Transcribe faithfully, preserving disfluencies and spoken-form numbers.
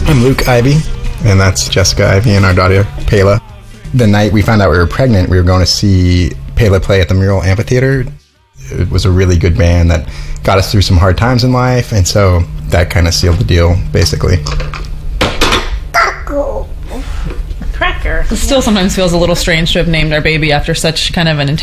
I'm Luke Ivy, and that's Jessica Ivy and our daughter, Pela. The night we found out we were pregnant, we were going to see Pela play at the Mural Amphitheater. It was a really good band that got us through some hard times in life, and so that kind of sealed the deal, basically. Cracker. It still sometimes feels a little strange to have named our baby after such kind of an intense